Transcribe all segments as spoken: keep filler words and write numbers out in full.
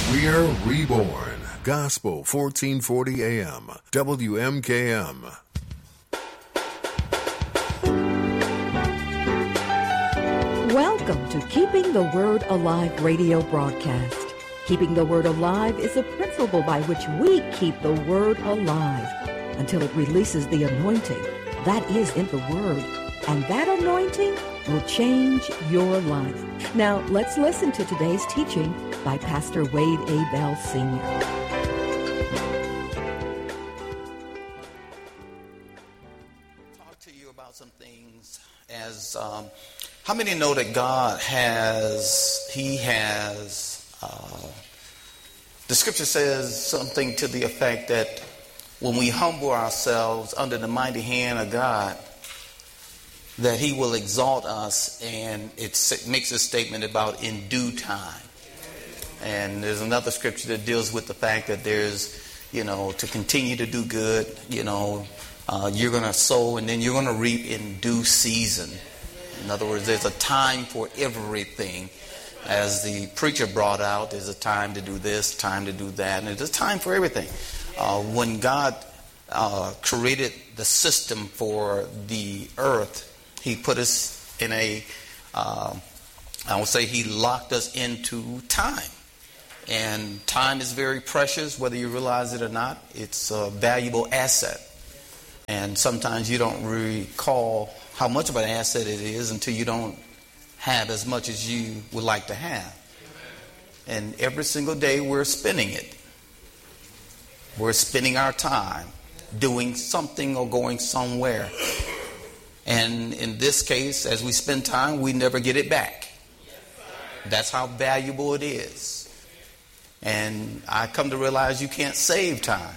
We're Reborn. Gospel fourteen forty A M. W M K M. Welcome to Keeping the Word Alive radio broadcast. Keeping the Word alive is a principle by which we keep the Word alive until it releases the anointing that is in the Word. And that anointing will change your life. Now, let's listen to today's teaching by Pastor Wade A. Bell, Senior Talk to you about some things as, um, how many know that God has, He has, uh, the scripture says something to the effect that when we humble ourselves under the mighty hand of God, that He will exalt us, and it makes a statement about in due time. And there's another scripture that deals with the fact that there's, you know, to continue to do good, you know, uh, you're going to sow and then you're going to reap in due season. In other words, there's a time for everything. As the preacher brought out, there's a time to do this, time to do that, and there's a time for everything. Uh, when God uh, created the system for the earth, He put us in a, uh, I would say He locked us into time. And time is very precious, whether you realize it or not. It's a valuable asset. And sometimes you don't recall how much of an asset it is until you don't have as much as you would like to have. And every single day we're spending it. We're spending our time doing something or going somewhere. And in this case, as we spend time, we never get it back. That's how valuable it is. And I come to realize you can't save time.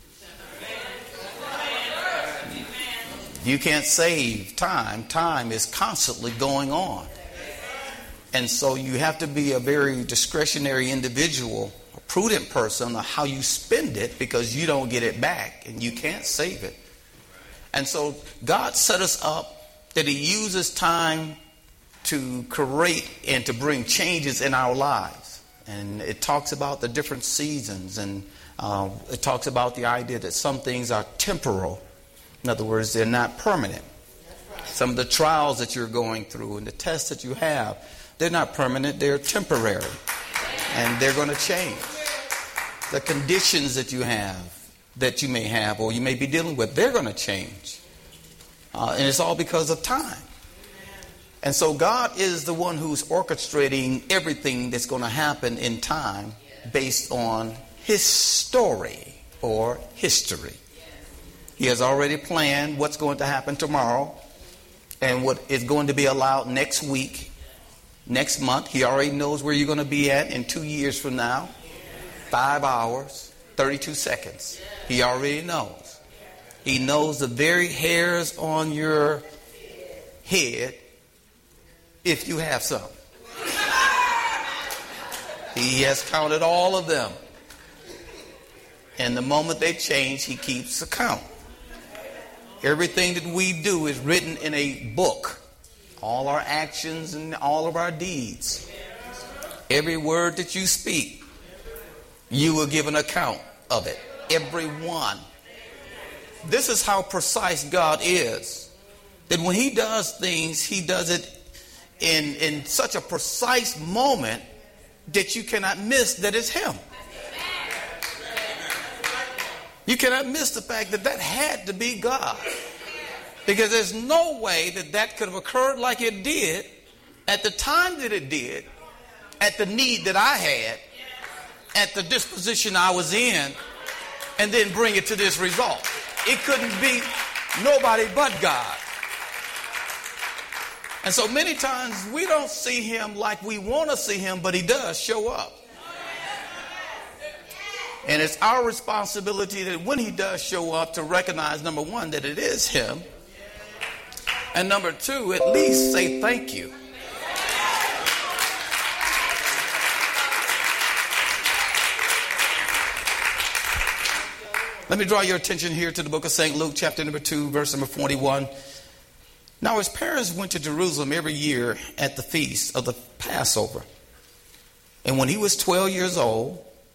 You can't save time. Time is constantly going on. And so you have to be a very discretionary individual, a prudent person on how you spend it, because you don't get it back and you can't save it. And so God set us up that He uses time to create and to bring changes in our lives. And it talks about the different seasons, and uh, it talks about the idea that some things are temporal. In other words, they're not permanent. Some of the trials that you're going through and the tests that you have, they're not permanent, they're temporary. And they're going to change. The conditions that you have, that you may have or you may be dealing with, they're going to change. Uh, and it's all because of time. And so God is the one who's orchestrating everything that's going to happen in time based on His story or history. He has already planned what's going to happen tomorrow and what is going to be allowed next week, next month. He already knows where you're going to be at in two years from now. Five hours, thirty-two seconds. He already knows. He knows the very hairs on your head, if you have some. He has counted all of them. And the moment they change, He keeps account. Everything that we do is written in a book. All our actions and all of our deeds. Every word that you speak, you will give an account of it. Every one. This is how precise God is. That when He does things, He does it in, in such a precise moment that you cannot miss that it's Him. You cannot miss the fact that that had to be God. Because there's no way that that could have occurred like it did at the time that it did, at the need that I had, at the disposition I was in, and then bring it to this result. It couldn't be nobody but God. And so many times we don't see Him like we want to see Him, but He does show up. And it's our responsibility that when He does show up to recognize, number one, that it is Him. And number two, at least say thank you. Let me draw your attention here to the book of Saint Luke, chapter number two, verse number forty-one. Now his parents went to Jerusalem every year at the feast of the Passover. And when he was twelve years old,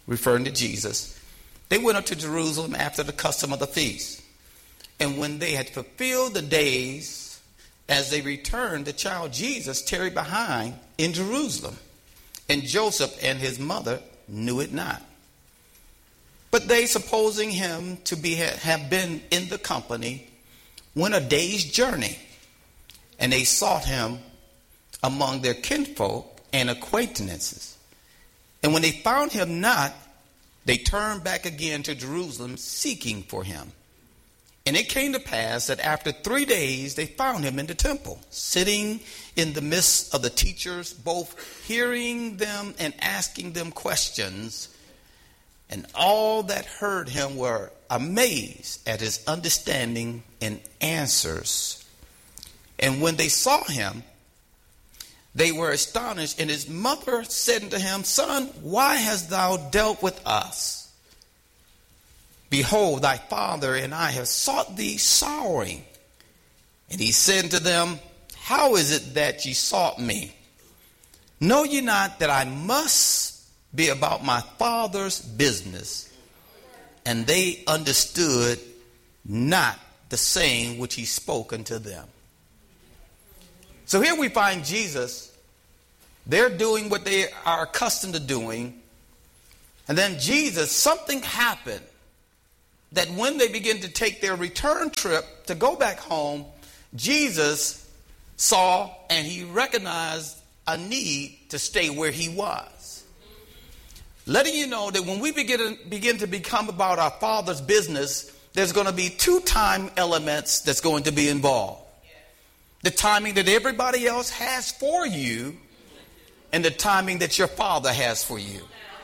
referring to Jesus, they went up to Jerusalem after the custom of the feast. And when they had fulfilled the days, as they returned, the child Jesus tarried behind in Jerusalem. And Joseph and his mother knew it not. But they, supposing him to be have been in the company, went a day's journey. And they sought him among their kinfolk and acquaintances. And when they found him not, they turned back again to Jerusalem, seeking for him. And it came to pass that after three days they found him in the temple, sitting in the midst of the teachers, both hearing them and asking them questions. And all that heard him were amazed at his understanding and answers. And when they saw him, they were astonished. And his mother said unto him, Son, why hast thou dealt with us? Behold, thy father and I have sought thee sorrowing. And he said unto them, How is it that ye sought me? Know ye not that I must be about my father's business? And they understood not the saying which he spoke unto them. So here we find Jesus. They're doing what they are accustomed to doing. And then Jesus, something happened that when they begin to take their return trip to go back home, Jesus saw and he recognized a need to stay where he was. Letting you know that when we begin to, begin to become about our Father's business, there's going to be two time elements that's going to be involved. The timing that everybody else has for you and the timing that your Father has for you.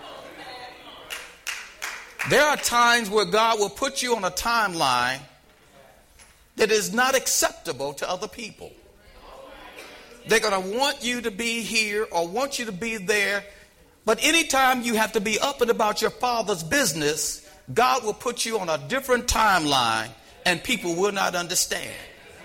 There are times where God will put you on a timeline that is not acceptable to other people. They're going to want you to be here or want you to be there. But anytime you have to be up and about your Father's business, God will put you on a different timeline and people will not understand.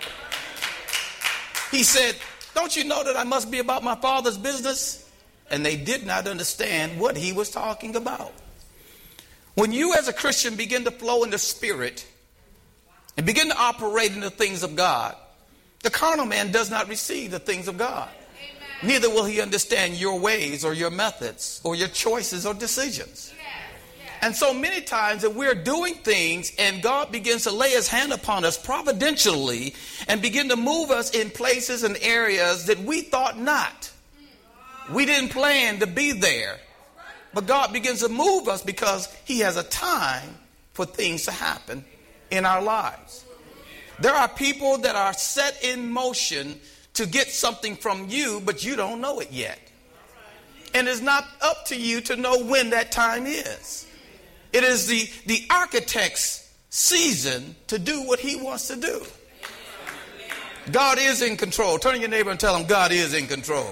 He said, don't you know that I must be about my Father's business? And they did not understand what he was talking about. When you as a Christian begin to flow in the Spirit and begin to operate in the things of God, the carnal man does not receive the things of God. Amen. Neither will he understand your ways or your methods or your choices or decisions. Yes. Yes. And so many times that we're doing things and God begins to lay his hand upon us providentially and begin to move us in places and areas that we thought not. We didn't plan to be there. But God begins to move us because he has a time for things to happen in our lives. There are people that are set in motion to get something from you, but you don't know it yet. And it's not up to you to know when that time is. It is the, the architect's season to do what he wants to do. God is in control. Turn to your neighbor and tell him God is in control.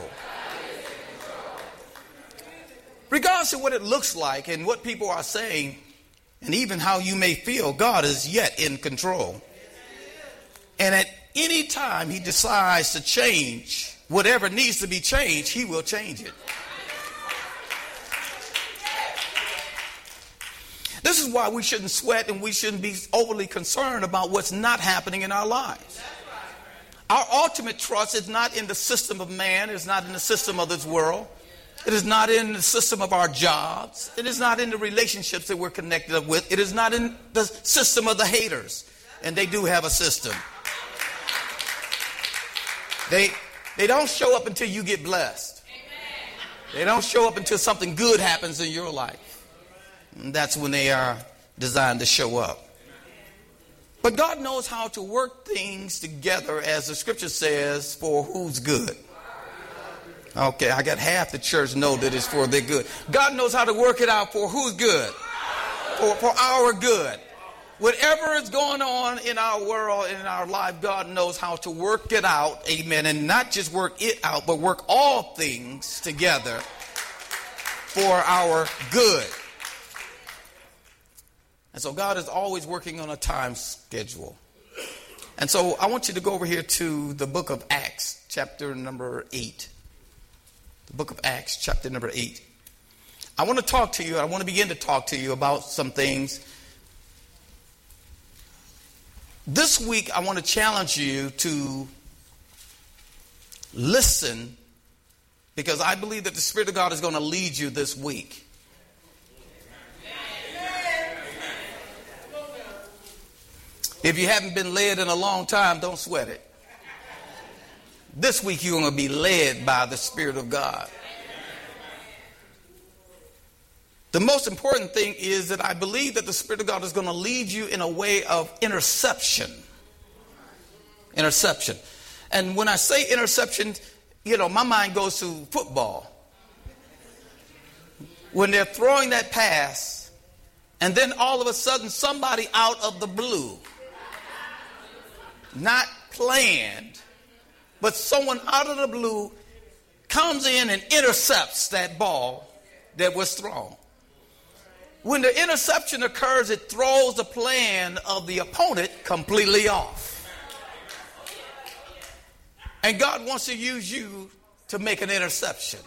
Regardless of what it looks like and what people are saying, and even how you may feel, God is yet in control. And at any time he decides to change whatever needs to be changed, he will change it. This is why we shouldn't sweat and we shouldn't be overly concerned about what's not happening in our lives. Our ultimate trust is not in the system of man. It's not in the system of this world. It is not in the system of our jobs. It is not in the relationships that we're connected up with. It is not in the system of the haters. And they do have a system. They, they don't show up until you get blessed. They don't show up until something good happens in your life. And that's when they are designed to show up. But God knows how to work things together, as the scripture says, for who's good. Okay, I got half the church know that it's for their good. God knows how to work it out for who's good. For, for our good. Whatever is going on in our world, in our life, God knows how to work it out. Amen. And not just work it out, but work all things together for our good. And so God is always working on a time schedule. And so I want you to go over here to the book of Acts, chapter number eight. The book of Acts, chapter number eight. I want to talk to you. I want to begin to talk to you about some things. This week, I want to challenge you to listen, because I believe that the Spirit of God is going to lead you this week. If you haven't been led in a long time, don't sweat it. This week, you're going to be led by the Spirit of God. The most important thing is that I believe that the Spirit of God is going to lead you in a way of interception. Interception. And when I say interception, you know, my mind goes to football. When they're throwing that pass, and then all of a sudden somebody out of the blue, not planned, but someone out of the blue comes in and intercepts that ball that was thrown. When the interception occurs, it throws the plan of the opponent completely off. And God wants to use you to make an interception.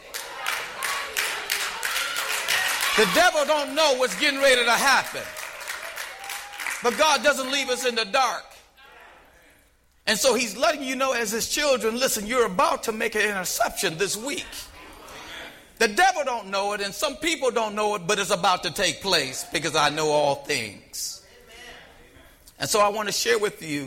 The devil don't know what's getting ready to happen. But God doesn't leave us in the dark. And so he's letting you know as his children, listen, you're about to make an interception this week. The devil don't know it, and some people don't know it, but it's about to take place because I know all things. And so I want to share with you